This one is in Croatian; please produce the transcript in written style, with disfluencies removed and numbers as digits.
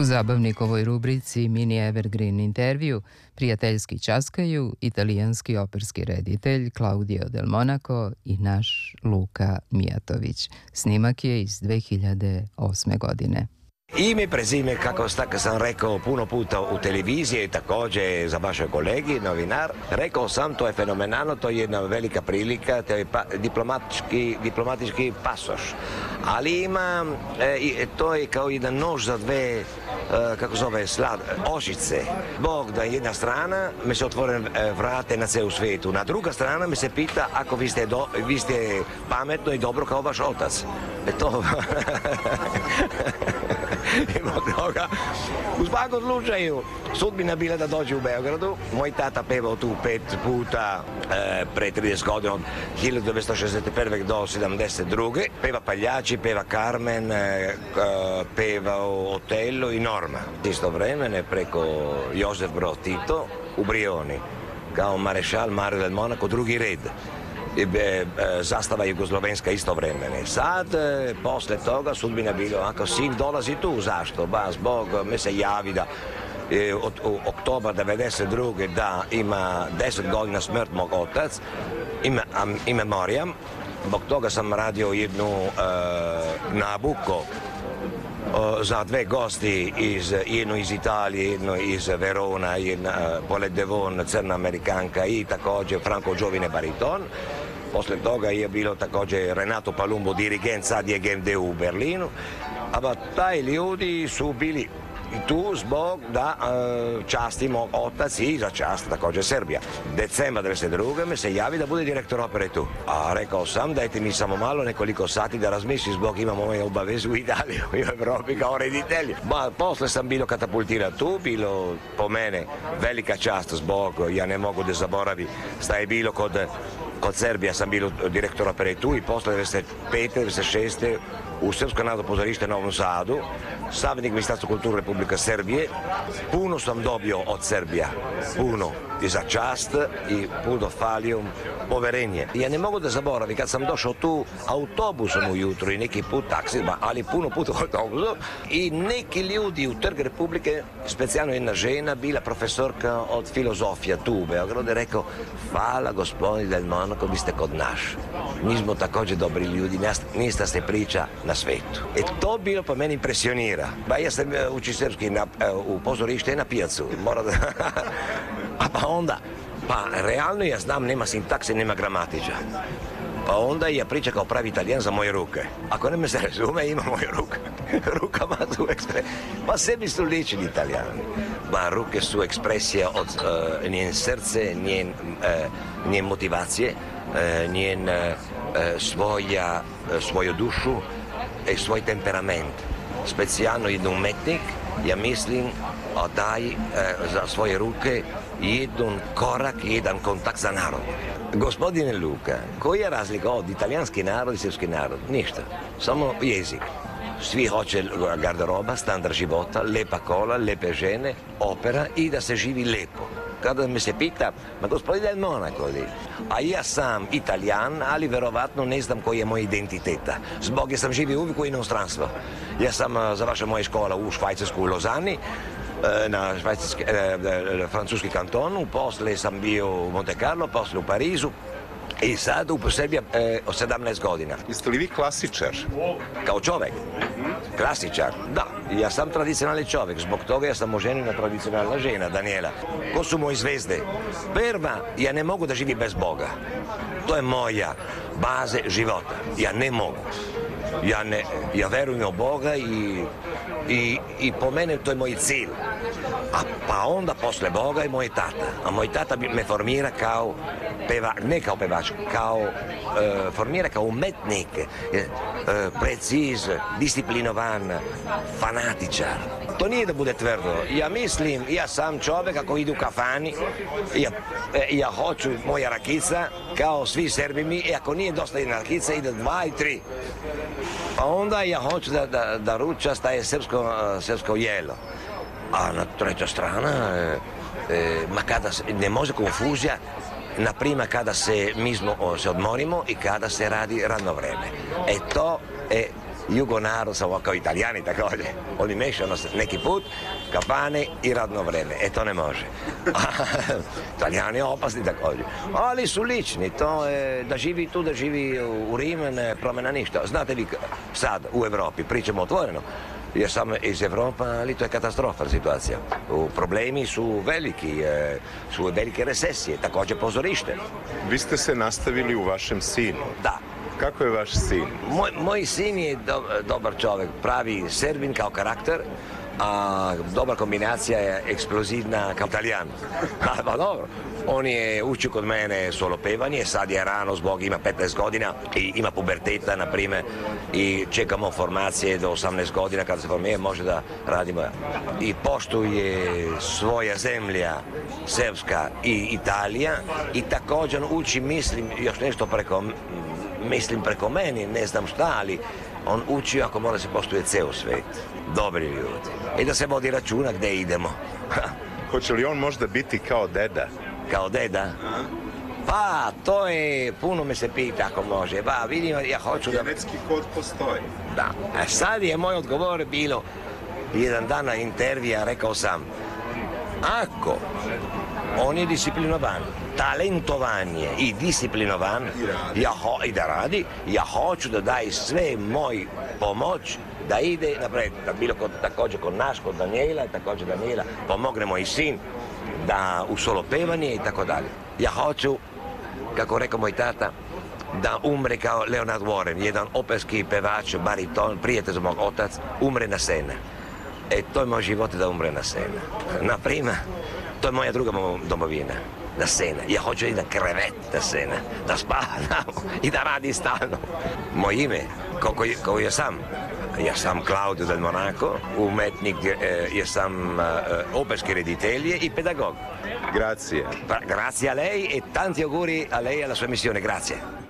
zabavnikovoj rubrici Mini Evergreen intervju prijateljski ćaskaju italijanski operski reditelj Claudio Del Monaco i naš Luka Mijatović. Snimak je iz 2008. godine. Ime i prezime, kako sam rekao puno puta u televiziji i također za vaše kolegi, novinar, rekao sam, to je fenomenalno, to je jedna velika prilika, to je diplomatički pasoš. Ali ima, to je kao jedan nož za dve, kako zove, ožice. Bog da jedna strana mi se otvore vrate na celu svijetu, na druga strana mi se pita ako vi ste pametno i dobro kao vaš otac. To... U svakom slučaju, sudbina bila da dođe u Beogradu. Moj tata pevao tu 5 puta pre 30 godina, od 1961. do 1972. Peva Pagliacci, peva Carmen, pevao Otello i Norma. Isto vremene preko Josef Broz Tito u Brioni, kao marešal Mario del Monaco, drugi red. Zastava jugoslovenska istovremene. Sad, posle toga, sudbina bilo, ako sin dolazi tu, zašto? Ba, zbog, me se javi da od oktobra 1992. da ima 10 godina smrt mog otac, ime Morijam. Zbog toga sam radio jednu Nabucco za dve gosti, jednu iz Italije, jednu iz Verona, jedna Paulette Devon, crna Amerikanka i također Franco Giovine bariton. Posle toga je bilo također Renato Palumbo, dirigent, sad je GMD u Berlinu. A taj ljudi su bili tu zbog da častimo otac i za čast također Srbija. Decembra 1992. me se javi da bude direktor opere tu. A rekao sam, dajte mi samo malo, nekoliko sati da razmisli, zbog imamo moje obavezu u Italiju i u Evropi kao reditelj. Posle sam bilo katapultiran tu, bilo po mene velika čast zbog, ja ne mogu da zaboravim, šta je bilo kod Srbija, sam bio direktor opere tu i posle 1995. 1996. u Srpsko narodno pozorište na Novom Sadu, savjetnik Ministarstva kulture Republike Srbije. Puno sam dobio od Srbija, puno i za čast i puno falio poverenje. Ja ne mogu da zaboravim, kad sam došao tu autobusom ujutru i neki put taksima, ali puno puta autobusom, i neki ljudi u Trg Republike, specijalno jedna žena, bila profesorka od filozofija tu u Beogradu, je rekao, hvala gospodin Del Monaco, vi ste kod naš. Mi smo također dobri ljudi, nista se priča na svetu. To bilo po meni impresionira. Ja sam uči srpski u pozorište i na pijacu. Pa onda, realno ja znam, nema sintakse, nema gramatiča. Pa onda ja pričam kao pravi Italijan za moje ruke. Ako ne me se razume, ima moje ruke. Rukama su ekspresija. Pa sebi su lični Italijani. Ruke su ekspresija od njen srce, njen motivacije, njen svoju dušu i svoj temperament. Specijalno jedan umetnik, ja mislim, daje za svoje ruke jedan korak, jedan kontakt za narod. Gospodine Luka, koja je razlika od italijanski narod i srpski narod? Ništa, samo jezik. Svi hoće garderoba, standard života, lepa kola, lepe žene, opera i da se živi lepo. Kada me se pita, ma gospodin Del Monaco li? A ja sam Italijan, ali verovatno ne znam koji je moj identiteta. Zbog ja sam živio uvijek u inostranstvu. Ja sam završio moja škola u Švajcarsku u Lozani, na francuski kanton, posle sam bio u Monte Carlo, posle u Parizu i sad u Srbiji od 17 godina. Jeste li vi klasičar? Kao čovek? Klasičar? Da, ja sam tradicionalni čovek, zbog toga ja sam oženjena tradicionalna žena, Daniela. Ko su moji zvezde? Prva, ja ne mogu da živim bez Boga. To je moja baza života. Ja ne mogu. Ja verujem u Boga i po mene to je moj cilj. Pa onda posle Boga je moj tata. A moj tata me formira kao ne kao pevač, formira kao umetnik, preciz, disciplinovan, fanatičar. To nije da bude tvrdo. Ja mislim, ja sam čovek ako ide u kafani, ja hoću moja rakica, kao svi Srbi mi, i ako nije dosta jedna rakica, ide 2 i 3. Pa onda ja hoću da ruča staje srpsko jelo. A na treća strana, kada ne može konfuzija, naprimjer kada mi se odmorimo i kada se radi radno vreme. To je jugonarod samo kao Italijani također. Oni mešano neki put kafane i radno vreme. To ne može. Italijani opasni također. Ali su lični. To je, da živi tu, da živi u Rimu ne promjena ništa. Znate vi sad u Europi, pričamo otvoreno, ja sam iz Evropa, ali to je katastrofa situacija. Problemi su veliki, su velike recesije, također pozorište. Vi ste se nastavili u vašem sinu. Da. Kako je vaš sin? Moj sin je dobar čovjek, pravi Srbin kao karakter, a dobra kombinacija je eksplozivna kao Italijan. Pa dobro, on je učio kod mene solo pevanje, sad je rano zbog ima 15 godina i ima puberteta, na primjer, i čekamo formacije do 18 godina, kada se formira može da radimo. I poštuje svoja zemlja, Srpska i Italija, i također uči, mislim, još nešto preko meni, ne znam šta, ali on uči ako mora se poštuje ceo svet. Dobri ljudi. I da se vodi računa gdje idemo. Hoće li on možda biti kao deda? Kao deda? Pa, to je, puno me se pita ako može. Pa, vidim, ja hoću da... Genetski kod postoji. Da. A sad je moj odgovor bilo, jedan dan na intervija rekao sam, ako on je disciplinovan, talentovan je i disciplinovan i da radi, ja hoću da daj sve moj pomoć da ide napred, da bilo također kod nas, kod Daniela, također Daniela, pomognemo i sin da u solo pevanje i tako dalje. Ja hoću, kako rekao moj tata, da umre kao Leonard Warren, jedan operski pevač, bariton, prijatelj za mog otac, umre na sceni. To je moj život da umre na sceni. Naprimjer, to je moja druga domovina, na scena. Ja hoću i na krevet na scena, da spavamo i da radi stalno. Moje ime, kako ja sam Claudio del Monaco, umetnik, ja sam operski reditelj i pedagog. Grazie. Grazie a lei e tanti auguri a lei e alla sua missione, grazie.